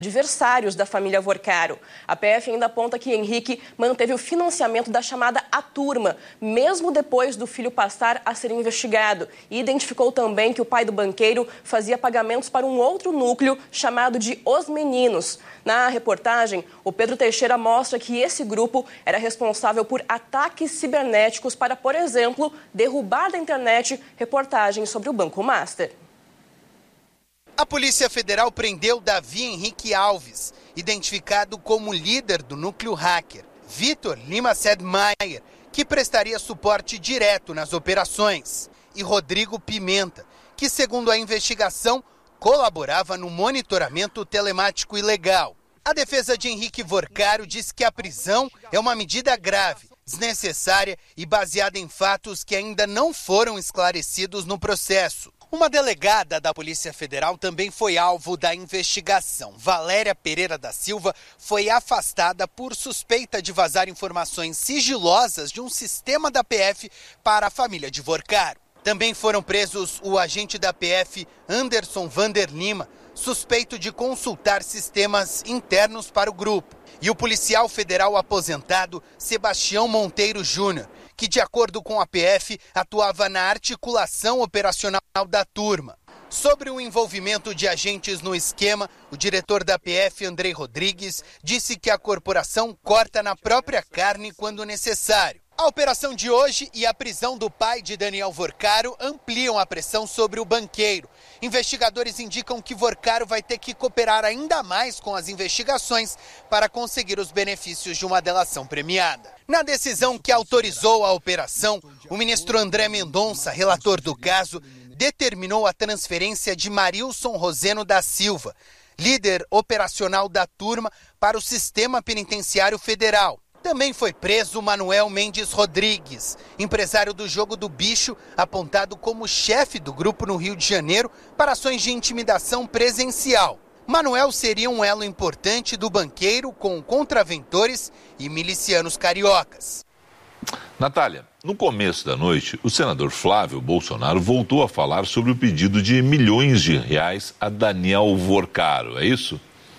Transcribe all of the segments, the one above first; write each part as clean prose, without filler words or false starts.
adversários da família Vorcaro. A PF ainda aponta que Henrique manteve o financiamento da chamada A Turma, mesmo depois do filho passar a ser investigado. E identificou também que o pai do banqueiro fazia pagamentos para um outro núcleo chamado de Os Meninos. Na reportagem, o Pedro Teixeira mostra que esse grupo era responsável por ataques cibernéticos para, por exemplo, derrubar da internet reportagens sobre o Banco Master. A Polícia Federal prendeu Davi Henrique Alves, identificado como líder do núcleo hacker, Vitor Lima Sedmaier, que prestaria suporte direto nas operações, e Rodrigo Pimenta, que, segundo a investigação, colaborava no monitoramento telemático ilegal. A defesa de Henrique Vorcaro diz que a prisão é uma medida grave, desnecessária e baseada em fatos que ainda não foram esclarecidos no processo. Uma delegada da Polícia Federal também foi alvo da investigação. Valéria Pereira da Silva foi afastada por suspeita de vazar informações sigilosas de um sistema da PF para a família de Vorcaro. Também foram presos o agente da PF, Anderson Vander Lima, suspeito de consultar sistemas internos para o grupo, e o policial federal aposentado Sebastião Monteiro Júnior, que, de acordo com a PF, atuava na articulação operacional da turma. Sobre o envolvimento de agentes no esquema, o diretor da PF, Andrei Rodrigues, disse que a corporação corta na própria carne quando necessário. A operação de hoje e a prisão do pai de Daniel Vorcaro ampliam a pressão sobre o banqueiro. Investigadores indicam que Vorcaro vai ter que cooperar ainda mais com as investigações para conseguir os benefícios de uma delação premiada. Na decisão que autorizou a operação, o ministro André Mendonça, relator do caso, determinou a transferência de Marilson Roseno da Silva, líder operacional da turma, para o Sistema Penitenciário Federal. Também foi preso Manuel Mendes Rodrigues, empresário do Jogo do Bicho, apontado como chefe do grupo no Rio de Janeiro para ações de intimidação presencial. Manuel seria um elo importante do banqueiro com contraventores e milicianos cariocas. Natália, no começo da noite, o senador Flávio Bolsonaro voltou a falar sobre o pedido de milhões de reais a Daniel Vorcaro, é isso?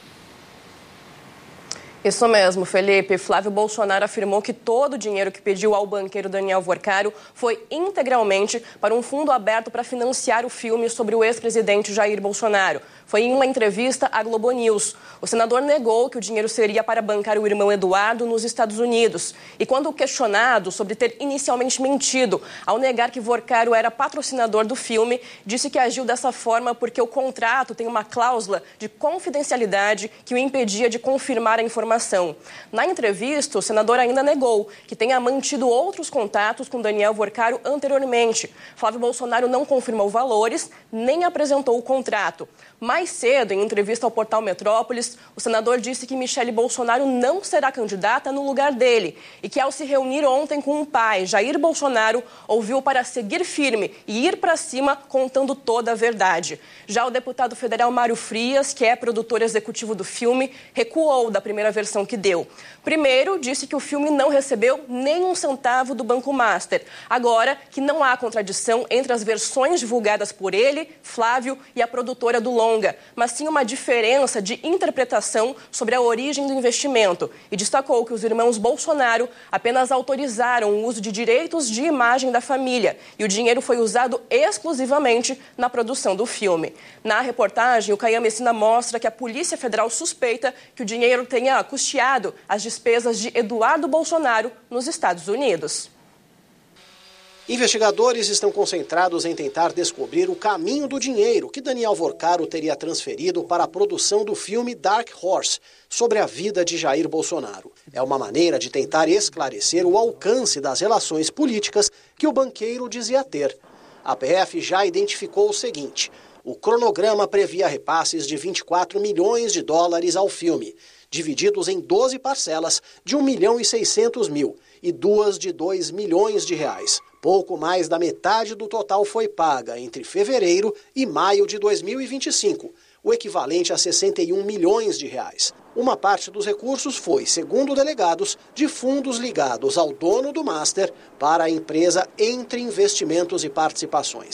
Isso mesmo, Felipe. Flávio Bolsonaro afirmou que todo o dinheiro que pediu ao banqueiro Daniel Vorcaro foi integralmente para um fundo aberto para financiar o filme sobre o ex-presidente Jair Bolsonaro. Foi em uma entrevista à Globo News. O senador negou que o dinheiro seria para bancar o irmão Eduardo nos Estados Unidos. E quando questionado sobre ter inicialmente mentido ao negar que Vorcaro era patrocinador do filme, disse que agiu dessa forma porque o contrato tem uma cláusula de confidencialidade que o impedia de confirmar a informação. Na entrevista, o senador ainda negou que tenha mantido outros contatos com Daniel Vorcaro anteriormente. Flávio Bolsonaro não confirmou valores, nem apresentou o contrato. Mais cedo, em entrevista ao portal Metrópolis, o senador disse que Michele Bolsonaro não será candidata no lugar dele e que, ao se reunir ontem com o pai, Jair Bolsonaro, ouviu para seguir firme e ir para cima contando toda a verdade. Já o deputado federal Mário Frias, que é produtor executivo do filme, recuou da primeira versão que deu. Primeiro, disse que o filme não recebeu nem um centavo do Banco Master. Agora, que não há contradição entre as versões divulgadas por ele, Flávio, e a produtora do longa, mas sim uma diferença de interpretação sobre a origem do investimento. E destacou que os irmãos Bolsonaro apenas autorizaram o uso de direitos de imagem da família e o dinheiro foi usado exclusivamente na produção do filme. Na reportagem, o Caian Messina mostra que a Polícia Federal suspeita que o dinheiro tenha custeado as despesas de Eduardo Bolsonaro nos Estados Unidos. Investigadores estão concentrados em tentar descobrir o caminho do dinheiro que Daniel Vorcaro teria transferido para a produção do filme Dark Horse, sobre a vida de Jair Bolsonaro. É uma maneira de tentar esclarecer o alcance das relações políticas que o banqueiro dizia ter. A PF já identificou o seguinte: o cronograma previa repasses de 24 milhões de dólares ao filme, divididos em 12 parcelas de 1.600.000 e 2 de 2 milhões de reais. Pouco mais da metade do total foi paga entre fevereiro e maio de 2025, o equivalente a 61 milhões de reais. Uma parte dos recursos foi, segundo delegados, de fundos ligados ao dono do Master para a empresa Entre Investimentos e Participações.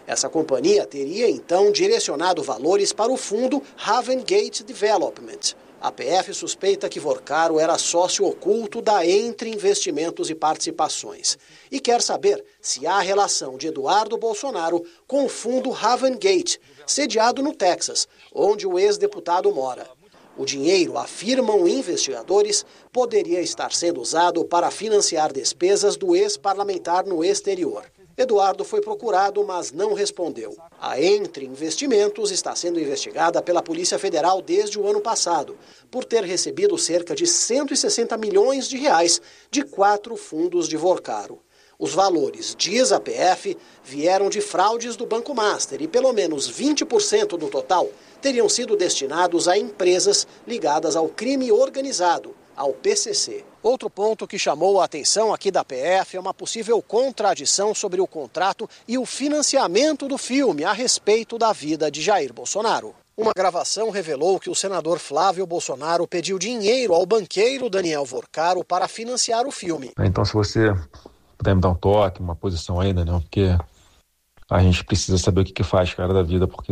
Essa companhia teria, então, direcionado valores para o fundo Havengate Development. A PF suspeita que Vorcaro era sócio oculto da Entre Investimentos e Participações e quer saber se há relação de Eduardo Bolsonaro com o fundo Havengate, sediado no Texas, onde o ex-deputado mora. O dinheiro, afirmam investigadores, poderia estar sendo usado para financiar despesas do ex-parlamentar no exterior. Eduardo foi procurado, mas não respondeu. A Entre Investimentos está sendo investigada pela Polícia Federal desde o ano passado, por ter recebido cerca de 160 milhões de reais de 4 fundos de Vorcaro. Os valores, diz a PF, vieram de fraudes do Banco Master e pelo menos 20% do total teriam sido destinados a empresas ligadas ao crime organizado, ao PCC. Outro ponto que chamou a atenção aqui da PF é uma possível contradição sobre o contrato e o financiamento do filme a respeito da vida de Jair Bolsonaro. Uma gravação revelou que o senador Flávio Bolsonaro pediu dinheiro ao banqueiro Daniel Vorcaro para financiar o filme. Então, se você puder me dar um toque, uma posição ainda, né? Porque a gente precisa saber o que faz, cara, da vida, porque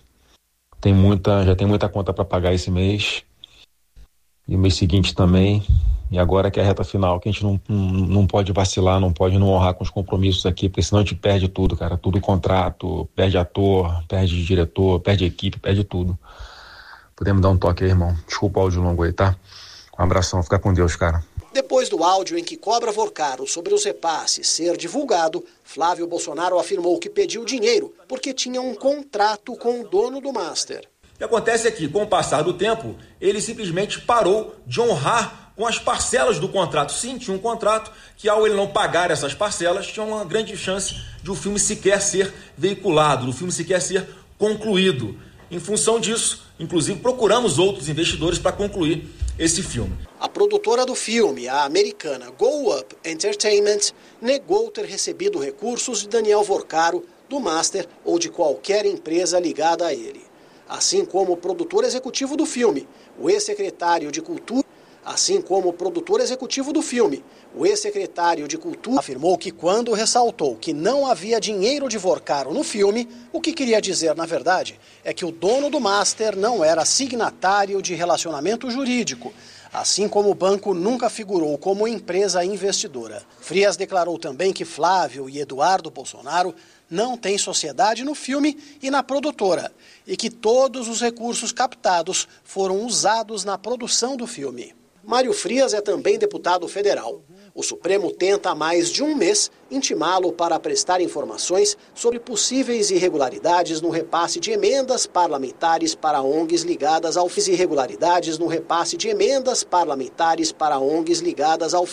já tem muita conta para pagar esse mês. E o mês seguinte também, e agora que é a reta final, que a gente não pode vacilar, não pode não honrar com os compromissos aqui, porque senão a gente perde tudo, cara, tudo contrato, perde ator, perde diretor, perde equipe, perde tudo. Podemos dar um toque aí, irmão? Desculpa o áudio longo aí, tá? Um abração, fica com Deus, cara. Depois do áudio em que cobra Vorcaro sobre os repasses ser divulgado, Flávio Bolsonaro afirmou que pediu dinheiro porque tinha um contrato com o dono do Master. O que acontece é que, com o passar do tempo, ele simplesmente parou de honrar com as parcelas do contrato. Sim, tinha um contrato que, ao ele não pagar essas parcelas, tinha uma grande chance de o filme sequer ser veiculado, do filme sequer ser concluído. Em função disso, inclusive, procuramos outros investidores para concluir esse filme. A produtora do filme, a americana Go Up Entertainment, negou ter recebido recursos de Daniel Vorcaro, do Master ou de qualquer empresa ligada a ele. Assim como o produtor executivo do filme, o ex-secretário de Cultura, afirmou que quando ressaltou que não havia dinheiro de Vorcaro no filme, o que queria dizer, na verdade, é que o dono do Master não era signatário de relacionamento jurídico, assim como o banco nunca figurou como empresa investidora. Frias declarou também que Flávio e Eduardo Bolsonaro não têm sociedade no filme e na produtora, e que todos os recursos captados foram usados na produção do filme. Mário Frias é também deputado federal. O Supremo tenta há mais de um mês intimá-lo para prestar informações sobre possíveis irregularidades no repasse de emendas parlamentares para ONGs ligadas ao